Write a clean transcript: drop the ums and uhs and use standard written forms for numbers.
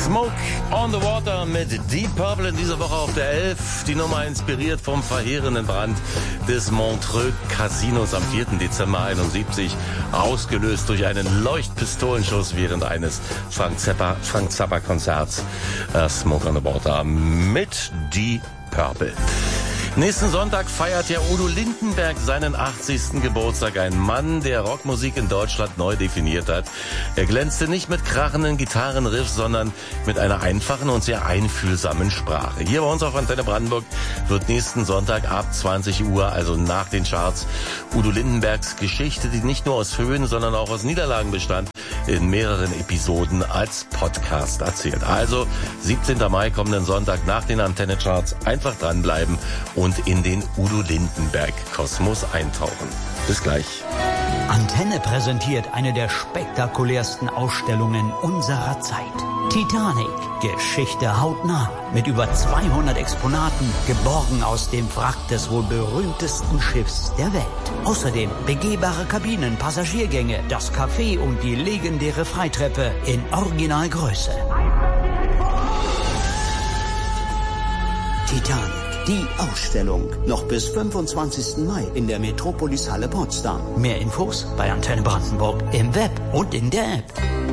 Smoke on the Water mit Deep Purple in dieser Woche auf der 11. Die Nummer inspiriert vom verheerenden Brand des Montreux Casinos am 4. Dezember 71, ausgelöst durch einen Leuchtpistolenschuss während eines Frank Zappa Konzerts. Smoke on the Water mit Deep Purple. Nächsten Sonntag feiert ja Udo Lindenberg seinen 80. Geburtstag. Ein Mann, der Rockmusik in Deutschland neu definiert hat. Er glänzte nicht mit krachenden Gitarrenriffs, sondern mit einer einfachen und sehr einfühlsamen Sprache. Hier bei uns auf Antenne Brandenburg wird nächsten Sonntag ab 20 Uhr, also nach den Charts, Udo Lindenbergs Geschichte, die nicht nur aus Höhen, sondern auch aus Niederlagen bestand, in mehreren Episoden als Podcast erzählt. Also 17. Mai, kommenden Sonntag nach den Antenne-Charts, einfach dranbleiben und in den Udo Lindenberg-Kosmos eintauchen. Bis gleich. Antenne präsentiert eine der spektakulärsten Ausstellungen unserer Zeit. Titanic, Geschichte hautnah. Mit über 200 Exponaten, geborgen aus dem Wrack des wohl berühmtesten Schiffs der Welt. Außerdem begehbare Kabinen, Passagiergänge, das Café und die legendäre Freitreppe in Originalgröße. Titanic. Die Ausstellung. Noch bis 25. Mai in der Metropolis Halle Potsdam. Mehr Infos bei Antenne Brandenburg im Web und in der App.